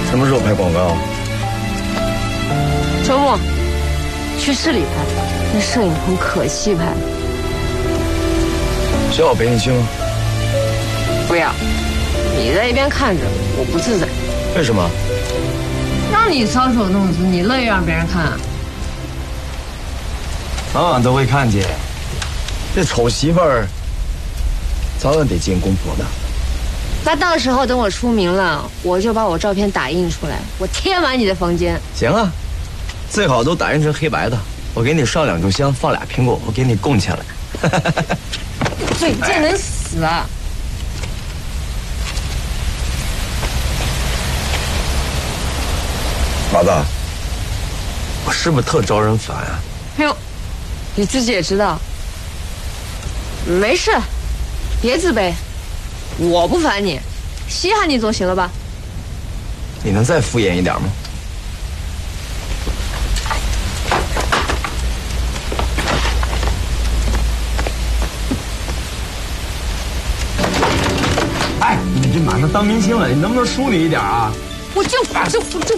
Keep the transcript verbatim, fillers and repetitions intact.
什么时候拍广告？ 周末去市里拍，那摄影棚可气派了。 需要我陪你去吗？ 不要，你在一边看着，我不自在。 为什么？ 让你搔首弄姿，你乐意让别人看啊？ 早晚都会看见。这丑媳妇儿，早晚得见公婆的。 那到时候等我出名了，我就把我照片打印出来，我贴满你的房间。 行啊，最好都打印成黑白的。我给你上两炷香，放俩苹果，我给你供起来。 嘴贱能死啊！ 马子，我是不是特招人烦啊？ 哎呦，你自己也知道。没事，别自卑，我不烦你，稀罕你总行了吧？ 你能再敷衍一点吗？哎，你这马上当明星了，你能不能疏离一点啊？ 我就就就